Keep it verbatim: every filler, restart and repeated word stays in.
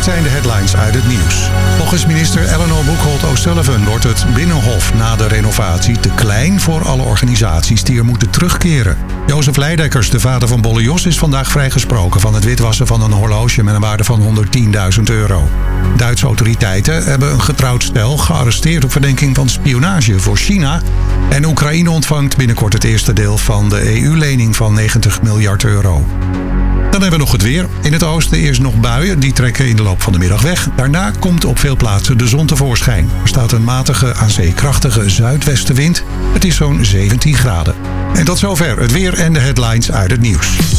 zijn de headlines uit het nieuws. Volgens minister Eleanor Boekholt O'Sullivan wordt het Binnenhof na de renovatie te klein voor alle organisaties die er moeten terugkeren. Jozef Leidekkers, de vader van Bolle Jos, is vandaag vrijgesproken van het witwassen van een horloge met een waarde van honderdtienduizend euro. Duitse autoriteiten hebben een getrouwd stel gearresteerd op verdenking van spionage voor China. En Oekraïne ontvangt binnenkort het eerste deel van de E U-lening van negentig miljard euro. Dan hebben we nog het weer. In het oosten eerst nog buien, die trekken in de loop van de middag weg. Daarna komt op veel plaatsen de zon tevoorschijn. Er staat een matige, aan zee krachtige zuidwestenwind. Het is zo'n zeventien graden. En tot zover het weer en de headlines uit het nieuws.